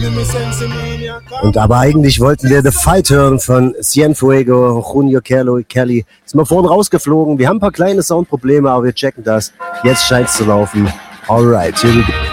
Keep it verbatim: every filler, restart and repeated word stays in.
Und aber eigentlich wollten wir The Fight hören von Cienfuego, Junior Kelly. Sind wir vorhin rausgeflogen. Wir haben ein paar kleine Soundprobleme, aber wir checken das. Jetzt scheint es zu laufen. Alright, here we go.